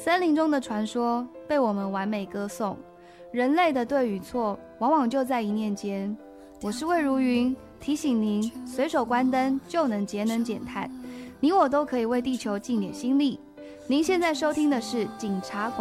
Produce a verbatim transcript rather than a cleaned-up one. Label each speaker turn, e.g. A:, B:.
A: 森林中的传说被我们完美歌颂，人类的对与错往往就在一念间。我是魏如云，提醒您随手关灯就能节能减碳，你我都可以为地球尽点心力。您现在收听的是警察广